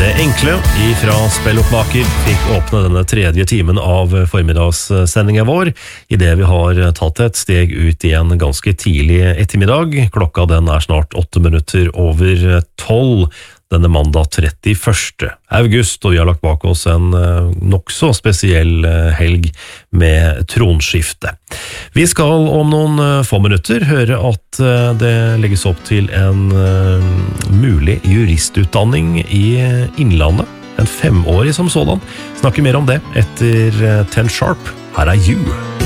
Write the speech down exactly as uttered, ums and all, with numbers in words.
Det enkle ifra Spelloppmaker fikk åpne denne tredje timen av formiddagssendingen vår, i det vi har tatt et steg ut i en ganske tidlig ettermiddag. Klokka den er snart åtte minutter over tolv denne mandag trettiførste august, og vi har lagt bak oss en nok så spesiell helg med tronskifte. Vi skal om noen få minutter høre at det legges opp til en mulig juristutdanning i Innlandet, en femårig som sådan. Snakker mer om det etter Ten Sharp. Her er You.